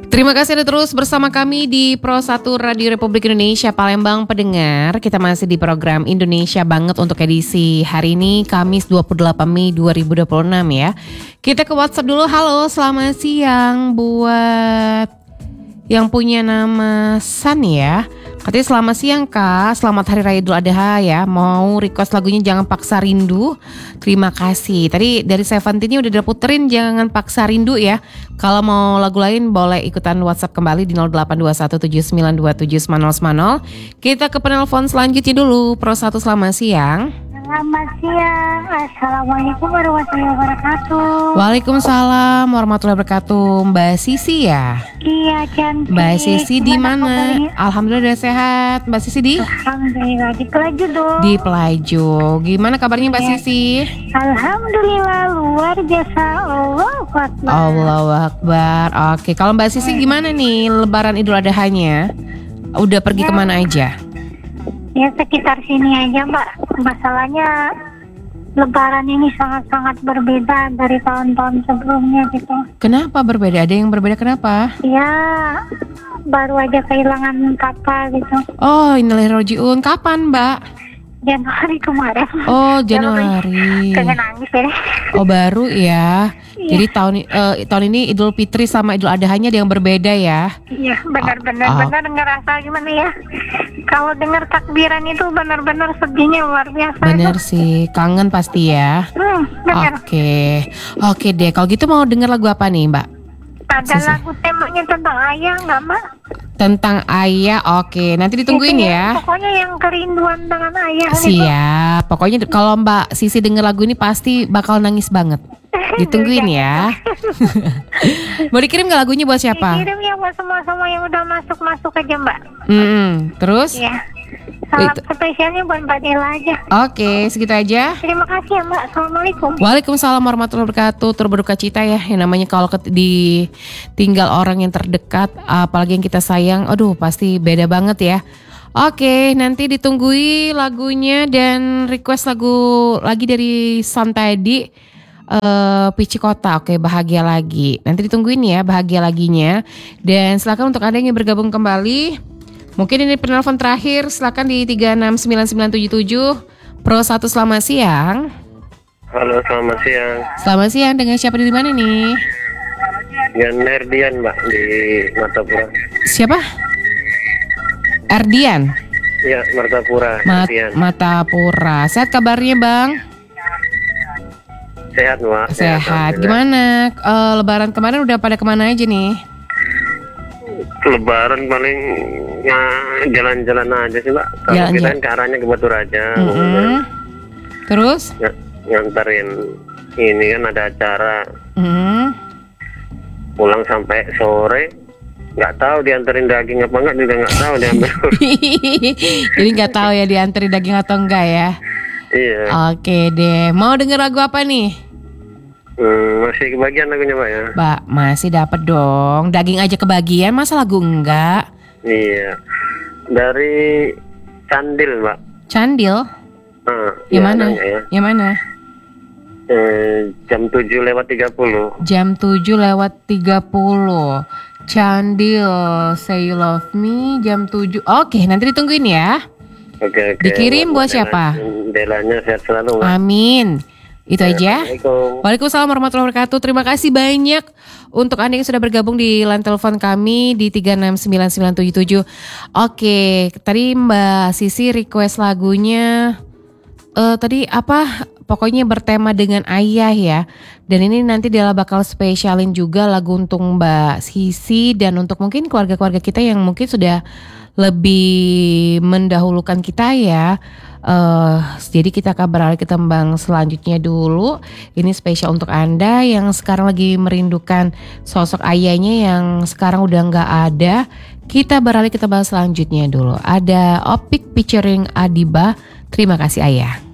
Terima kasih Anda terus bersama kami di Pro 1 Radio Republik Indonesia Palembang pendengar. Kita masih di program Indonesia Banget untuk edisi hari ini Kamis 28 Mei 2026 ya. Kita ke WhatsApp dulu. Halo, selamat siang buat yang punya nama San ya. Katanya selamat siang Kak, selamat Hari Raya Idul Adha ya. Mau request lagunya Jangan Paksa Rindu. Terima kasih. Tadi dari Seventeen udah diputerin Jangan Paksa Rindu ya. Kalau mau lagu lain boleh ikutan WhatsApp kembali di 0821792790. Kita ke penelpon selanjutnya dulu. Pro 1 selamat siang. Selamat siang. Assalamualaikum warahmatullahi wabarakatuh. Waalaikumsalam warahmatullahi wabarakatuh. Mbak Sisi ya? Iya, cantik. Mbak Sisi di mana? Kabarnya? Alhamdulillah udah sehat. Mbak Sisi di? Alhamdulillah di Pelaju dong. Di Pelaju. Gimana kabarnya Mbak Sisi? Alhamdulillah luar biasa. Allahu Akbar. Allahu Akbar. Oke, kalau Mbak Sisi gimana nih Lebaran Idul Adha-nya? Udah pergi kemana aja? Ya sekitar sini aja Mbak. Masalahnya Lebaran ini sangat-sangat berbeda dari tahun-tahun sebelumnya gitu. Kenapa berbeda? Ada yang berbeda kenapa? Ya baru aja kehilangan papa gitu. Oh, innalillahi rojiun. Kapan Mbak? Januari kemarin. Oh, Januari. Pengen nangis ya. Oh, baru ya. Jadi tahun ini Idul Fitri sama Idul Adha-nya ada yang berbeda ya. Iya, benar-benar ngerasa gimana ya? Kalau dengar takbiran itu benar-benar sedihnya luar biasa. Bener sih, kangen pasti ya. Benar. Oke deh. Kalau gitu mau denger lagu apa nih Mbak? Ada lagu temanya tentang ayah nggak Mbak? Tentang ayah, oke. Nanti ditungguin Itu ya. Pokoknya yang kerinduan dengan ayah. Siap. Pokoknya kalau Mbak Sisi denger lagu ini pasti bakal nangis banget. Ditungguin ya. Mau dikirim gak lagunya buat siapa? Dikirim ya buat semua yang udah masuk aja Mbak. Terus? Iya. Salam spesialnya buat Mbak Dela aja. Oke, segitu aja. Terima kasih ya Mbak. Assalamualaikum. Waalaikumsalam warahmatullahi wabarakatuh. Berduka cita ya. Yang namanya kalau ditinggal orang yang terdekat, apalagi yang kita sayang, aduh pasti beda banget ya. Oke, nanti ditungguin lagunya dan request lagu lagi dari San tadi. Pici Kota, oke, Bahagia Lagi. Nanti ditungguin ya Bahagia Laginya. Dan silakan untuk Anda yang bergabung kembali, mungkin ini penelpon terakhir, silakan di 369977. Pro 1 selamat siang. Halo, selamat siang. Selamat siang, dengan siapa di mana nih? Dengan Erdian Mbak di Martapura. Siapa? Erdian. Ya, Martapura. Erdian. Matapura. Sehat kabarnya Bang? Sehat Mbak. Sehat. Gimana? Lebaran kemarin udah pada kemana aja nih? Lebaran paling ya jalan-jalan aja sih Mbak. Kalau kita kan ke arahnya ke Batu Raja. Terus? Nganterin ini kan ada acara. Pulang sampai sore. Nggak tahu dianterin daging apa enggak, juga nggak tahu diambil. Jadi nggak tahu ya dianterin daging atau enggak ya? Iya. Oke deh. Mau denger lagu apa nih? Masih kebagian lagunya Mbak ya? Mbak, masih dapat dong. Daging aja kebagian, masa lagu enggak? Iya. Dari Candil Mbak. Candil? Yang mana? Ya. Yang mana? Jam 7:30. Jam 7:30. Candil, Say You Love Me, jam 7. Oke, nanti ditungguin ya. Oke. Dikirim buat siapa? Delanya sehat selalu Mbak. Amin. Itu aja. Assalamualaikum. Waalaikumsalam warahmatullahi wabarakatuh. Terima kasih banyak untuk Anda yang sudah bergabung di line telepon kami di 369977. Oke, tadi Mbak Sisi request lagunya tadi apa? Pokoknya bertema dengan ayah ya. Dan ini nanti dia bakal spesialin juga lagu untuk Mbak Sisi dan untuk mungkin keluarga-keluarga kita yang mungkin sudah lebih mendahulukan kita ya. Jadi kita akan beralih ke tembang selanjutnya dulu. Ini spesial untuk Anda yang sekarang lagi merindukan sosok ayahnya yang sekarang udah gak ada. Kita beralih ke tembang selanjutnya dulu. Ada Opik featuring Adiba. Terima kasih Ayah.